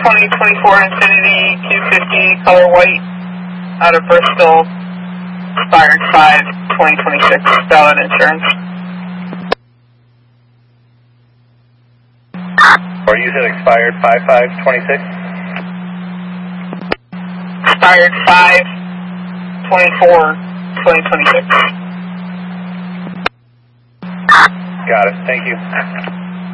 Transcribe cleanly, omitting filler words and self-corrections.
2024 Infiniti 250 color white out of Bristol, expired 5/2026, valid insurance. Or you said expired 5/5/26? Expired 5/24/2026. Got it. Thank you.